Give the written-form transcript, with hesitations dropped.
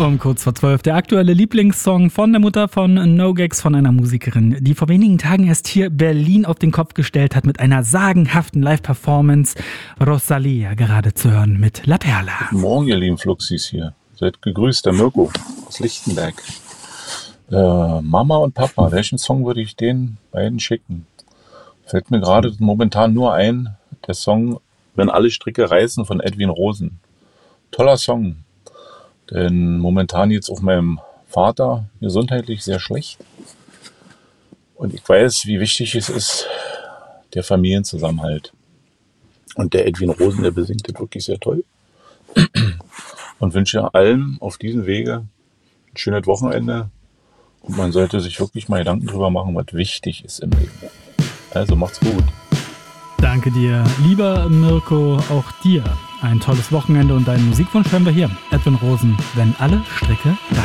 Um kurz vor 12 der aktuelle Lieblingssong von der Mutter von No Gags, von einer Musikerin, die vor wenigen Tagen erst hier Berlin auf den Kopf gestellt hat mit einer sagenhaften Live-Performance. Rosalia gerade zu hören mit La Perla. Guten Morgen, ihr lieben Fluxis hier. Seid gegrüßt, der Mirko aus Lichtenberg. Mama und Papa, welchen Song würde ich den beiden schicken? Fällt mir gerade momentan nur ein, der Song Wenn alle Stricke reißen von Edwin Rosen. Toller Song. Denn momentan geht's auch meinem Vater gesundheitlich sehr schlecht. Und ich weiß, wie wichtig es ist, der Familienzusammenhalt. Und der Edwin Rosen, der besingt das wirklich sehr toll. Und wünsche allen auf diesem Wege ein schönes Wochenende. Und man sollte sich wirklich mal Gedanken drüber machen, was wichtig ist im Leben. Also macht's gut. Danke dir, lieber Mirko, auch dir ein tolles Wochenende und deinen Musikwunsch hören wir hier. Edwin Rosen, Wenn alle Stricke reißen.